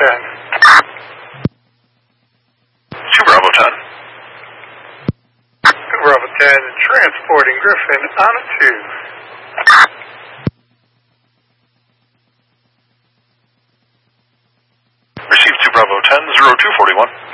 10. 2 Bravo 10. 2 Bravo 10, transporting Griffin on a 2. Receive 2 Bravo 10, 0241.